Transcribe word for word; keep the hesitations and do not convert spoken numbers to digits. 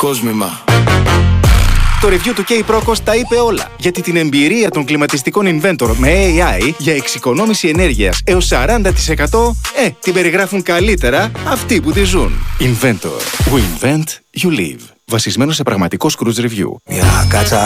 Κόσμημα. Το review του K-Procos τα είπε όλα. Γιατί την εμπειρία των κλιματιστικών Inventor με έι άι για εξοικονόμηση ενέργειας έως σαράντα τοις εκατό, ε, την περιγράφουν καλύτερα αυτοί που τη ζουν. Inventor. We invent, you live. Βασισμένο σε πραγματικό Scrooge Review. Μια κάτσα